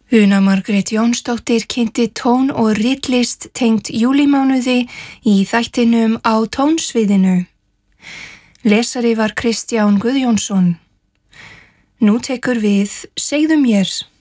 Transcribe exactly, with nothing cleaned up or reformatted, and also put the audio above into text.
Una Margrét Jónsdóttir kynnti tón- og ritlist tengt júlímánuði í þættinum Á tónsviðinu. Lesari var Kristján Guðjónsson. Nú tekur við Segðu mér.